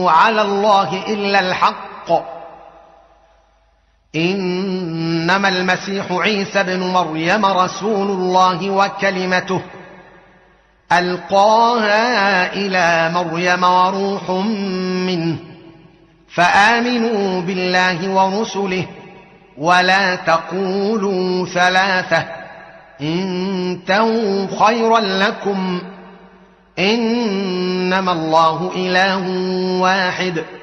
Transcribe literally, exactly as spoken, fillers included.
على الله إلا الحق إنما المسيح عيسى بن مريم رسول الله وكلمته ألقاها إلى مريم وروح منه فآمنوا بالله ورسله ولا تقولوا ثلاثة انتهوا خيرا لكم إنما الله إله واحد